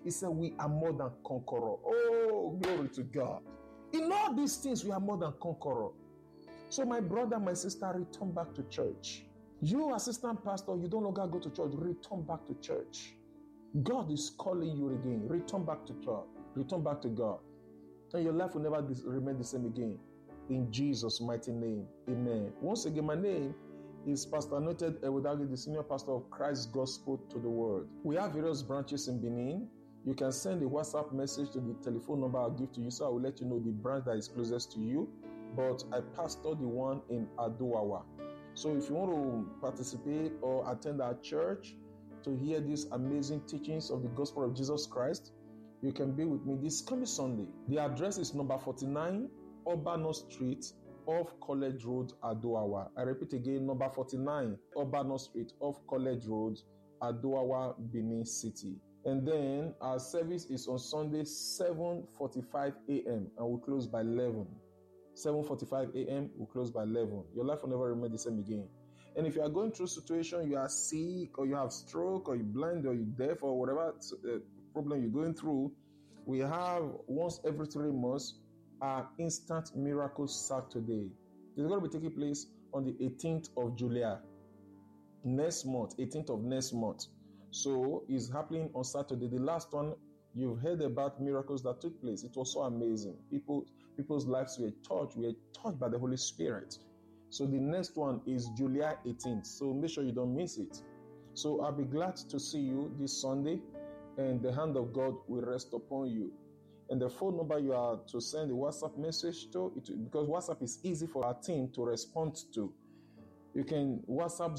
He said, we are more than conqueror. Oh, glory to God. In all these things, we are more than conqueror. So my brother, my sister, return back to church. You, assistant pastor, you don't longer go to church. Return back to church. God is calling you again. Return back to church. Return back to God. And your life will never remain the same again. In Jesus' mighty name. Amen. Once again, my name is Pastor Anointed Ewudagi, the senior pastor of Christ's Gospel to the World. We have various branches in Benin. You can send a WhatsApp message to the telephone number I'll give to you, so I will let you know the branch that is closest to you. But I pastor the one in Adoawa. So if you want to participate or attend our church to hear these amazing teachings of the gospel of Jesus Christ, you can be with me this coming Sunday. The address is number 49, Urbano Street, off College Road, Adoawa. I repeat again, number 49, Urbano Street, off College Road, Adoawa, Benin City. And then our service is on Sunday, 7:45 a.m. and we'll close by 11. 7:45 a.m. we'll close by 11. Your life will never remain the same again. And if you are going through a situation, you are sick, or you have stroke, or you're blind, or you're deaf, or whatever problem you're going through, we have once every 3 months our Instant Miracles Saturday. It's going to be taking place on the 18th of July. Next month, 18th of next month. So it's happening on Saturday. The last one, you've heard about miracles that took place. It was so amazing. People's lives were touched by the Holy Spirit. So the next one is July 18th. So make sure you don't miss it. So I'll be glad to see you this Sunday, and the hand of God will rest upon you. And the phone number you are to send a WhatsApp message to, because WhatsApp is easy for our team to respond to. You can WhatsApp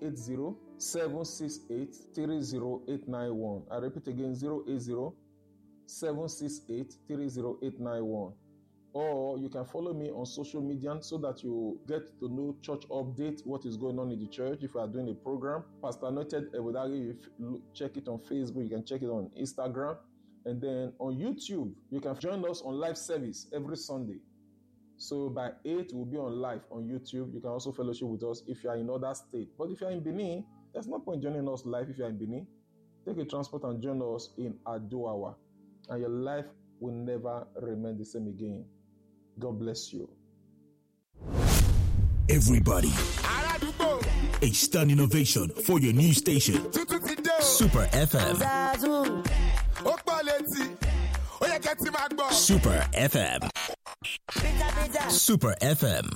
080-768-30891. I repeat again, 080-768-30891. Or you can follow me on social media so that you get to know church update, what is going on in the church. If you are doing a program, Pastor Anointed Ewudagi, you check it on Facebook, you can check it on Instagram. And then on YouTube, you can join us on live service every Sunday. So by 8, we'll be on live on YouTube. You can also fellowship with us if you are in other states. But if you are in Benin, there's no point joining us live if you are in Benin. Take a transport and join us in Adoawa. And your life will never remain the same again. God bless you. Everybody, a stunning ovation for your new station, Super FM. Super FM. Super FM.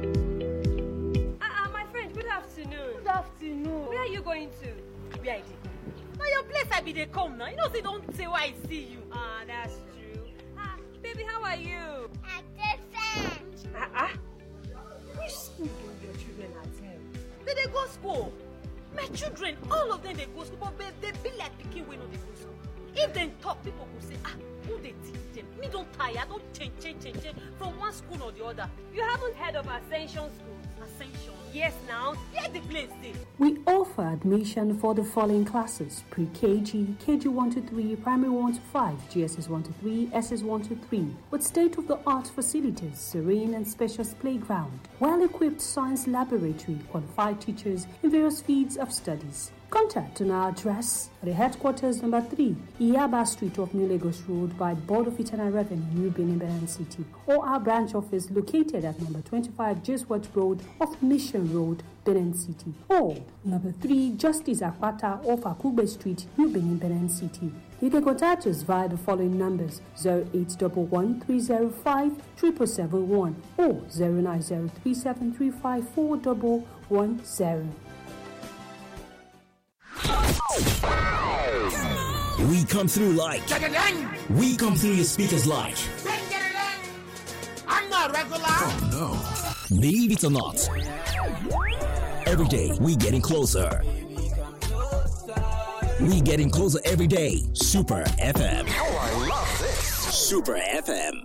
My friend, good afternoon. Good afternoon. Where are you going to? Where I did? Now your place I be they come now. You know, say don't say why I see you. That's true. Baby, how are you? I'm different. Which school do your children attend? They go school. My children, all of them they go school, but they be like picking when they go school. If they talk, people will say, who they teach them? Me don't tire, don't change from one school or the other. You haven't heard of Ascension School? Ascension? Yes, now. Here's the place there. We offer admission for the following classes: pre-KG, KG 1 to 3, primary 1 to 5, GSS 1 to 3, SS 1 to 3, with state-of-the-art facilities, serene and spacious playground, well-equipped science laboratory, qualified teachers in various fields of studies. Contact on our address at the headquarters number 3, Iyaba Street off New Lagos Road by Board of Internal Revenue, New Benin City, or our branch office located at number 25 Jeswat Road off Mission Road, Benin City, or number 3 Justice Akwata off Akugbe Street, New Benin City. You can contact us via the following numbers: 0811-305-7771 or 09037354110. We come through like. We come through your speakers like. I'm not regular. Oh no. Believe it or not, every day we getting closer. We getting closer every day. Super FM. Oh, I love this. Super FM.